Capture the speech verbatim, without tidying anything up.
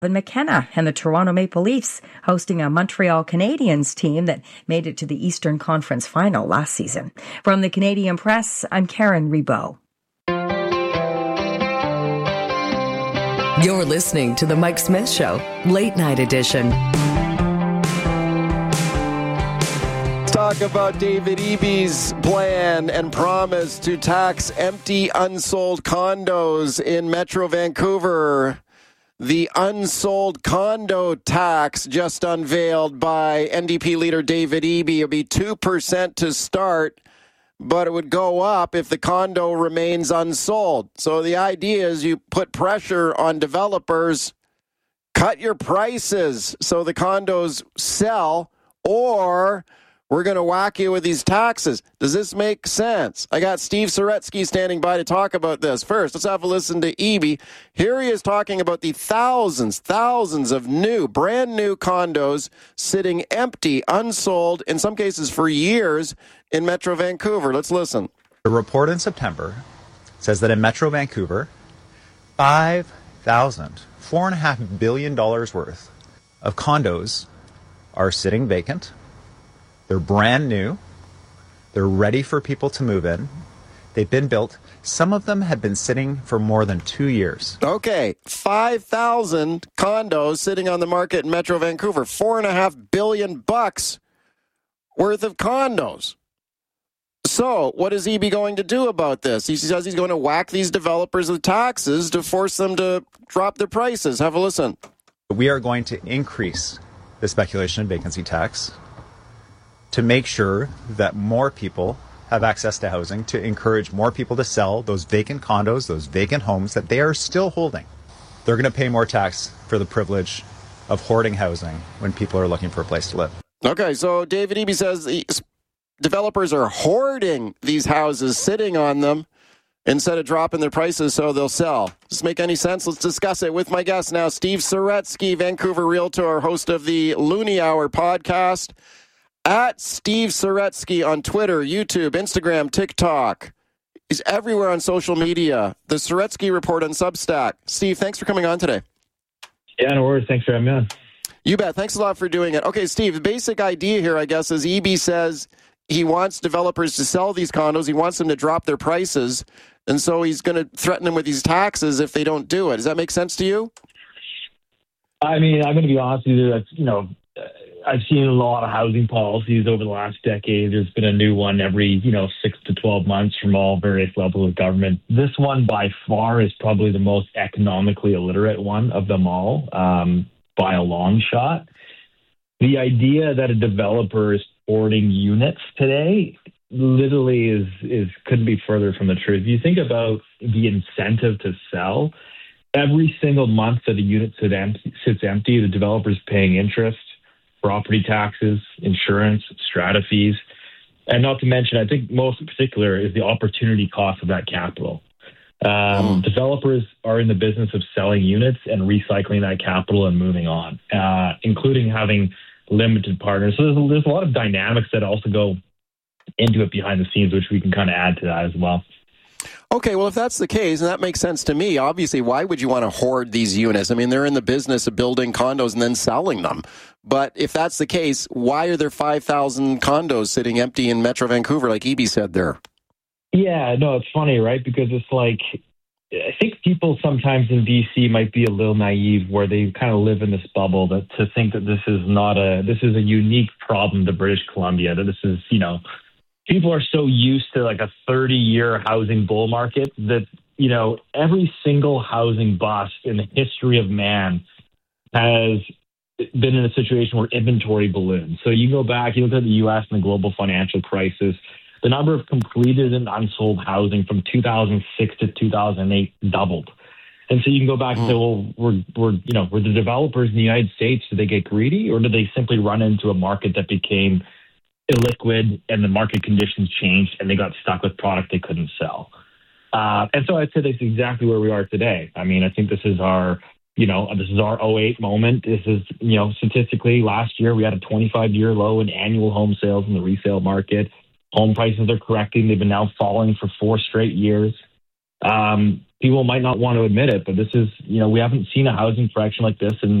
But McKenna and the Toronto Maple Leafs hosting a Montreal Canadiens team that made it to the Eastern Conference Final last season. From the Canadian Press, I'm Karen Rebow. You're listening to The Mike Smith Show, Late Night Edition. Talk about David Eby's plan and promise to tax empty, unsold condos in Metro Vancouver. The unsold condo tax just unveiled by N D P leader David Eby. It'll be two percent to start, but it would go up if the condo remains unsold. So the idea is you put pressure on developers, cut your prices so the condos sell, or we're going to whack you with these taxes. Does this make sense? I got Steve Saretsky standing by to talk about this. First, let's have a listen to Eby. Here he is talking about the thousands, thousands of new, brand new condos sitting empty, unsold, in some cases for years in Metro Vancouver. Let's listen. The report in September says that in Metro Vancouver, five thousand, four point five billion dollars worth of condos are sitting vacant. They're brand new. They're ready for people to move in. They've been built. Some of them have been sitting for more than two years. Okay, five thousand condos sitting on the market in Metro Vancouver. Four and a half billion bucks worth of condos. So, what is Eby going to do about this? He says he's going to whack these developers with taxes to force them to drop their prices. Have a listen. We are going to increase the speculation and vacancy tax to make sure that more people have access to housing, to encourage more people to sell those vacant condos, those vacant homes that they are still holding. They're going to pay more tax for the privilege of hoarding housing when people are looking for a place to live. Okay, so David Eby says the developers are hoarding these houses, sitting on them, instead of dropping their prices so they'll sell. Does this make any sense? Let's discuss it with my guest now, Steve Saretsky, Vancouver realtor, host of the Loonie Hour podcast. At Steve Saretsky on Twitter, YouTube, Instagram, TikTok. He's everywhere on social media. The Saretsky Report on Substack. Steve, thanks for coming on today. Yeah, no worries. Thanks for having me on. You bet. Thanks a lot for doing it. Okay, Steve, the basic idea here, I guess, is Eby says he wants developers to sell these condos. He wants them to drop their prices. And so he's going to threaten them with these taxes if they don't do it. Does that make sense to you? I mean, I'm going to be honest with you. That's, you know, I've seen a lot of housing policies over the last decade. There's been a new one every, you know, six to twelve months from all various levels of government. This one by far is probably the most economically illiterate one of them all, um, by a long shot. The idea that a developer is hoarding units today literally is, is couldn't be further from the truth. You think about the incentive to sell. Every single month that a unit sits empty, sits empty, the developer's paying interest, property taxes, insurance, strata fees, and not to mention, I think most in particular is the opportunity cost of that capital. Um, mm. Developers are in the business of selling units and recycling that capital and moving on, uh, including having limited partners. So there's a, there's a lot of dynamics that also go into it behind the scenes, which we can kind of add to that as well. Okay, well, if that's the case, and that makes sense to me, obviously, why would you want to hoard these units? I mean, they're in the business of building condos and then selling them. But if that's the case, why are there five thousand condos sitting empty in Metro Vancouver, like Eby said there? Yeah, no, it's funny, right? Because it's like, I think people sometimes in B C might be a little naive where they kind of live in this bubble that to think that this is not a, this is a unique problem to British Columbia, that this is, you know, people are so used to like a thirty-year housing bull market that, you know, every single housing bust in the history of man has been in a situation where inventory balloons. So you go back, you look at the U S and the global financial crisis, the number of completed and unsold housing from two thousand six to two thousand eight doubled. And so you can go back and say, well, we're, we're, you know, were the developers in the United States, did they get greedy, or did they simply run into a market that became illiquid and the market conditions changed and they got stuck with product they couldn't sell? Uh, and so I'd say that's exactly where we are today. I mean, I think this is our, you know, this is our oh eight moment. This is, you know, statistically last year we had a twenty-five year low in annual home sales in the resale market. Home prices are correcting. They've been now falling for four straight years. Um, people might not want to admit it, but this is, you know, we haven't seen a housing correction like this in